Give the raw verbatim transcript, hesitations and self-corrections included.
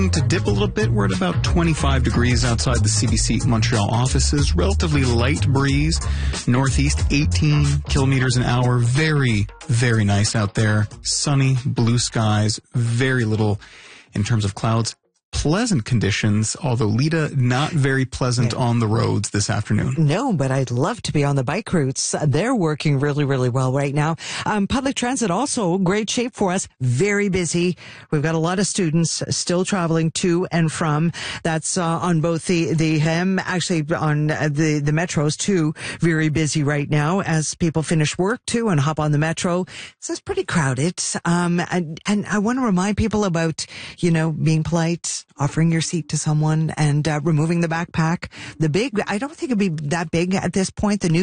To dip a little bit, we're at about twenty-five degrees outside the C B C Montreal offices. Relatively light breeze, northeast eighteen kilometers an hour. Very, very nice out there. Sunny, blue skies, very little in terms of clouds. Pleasant conditions, although, Lita, not very pleasant yeah. on the roads this afternoon. No, but I'd love to be on the bike routes. They're working really, really well right now. Um, public transit also great shape for us. Very busy. We've got a lot of students still traveling to and from. That's uh, on both the the hem, actually on the the metros too. Very busy right now as people finish work too and hop on the metro. So it's pretty crowded. Um, and, and I want to remind people about, you know, being polite, offering your seat to someone, and uh, removing the backpack. The big, I don't think it'd be that big at this point. The new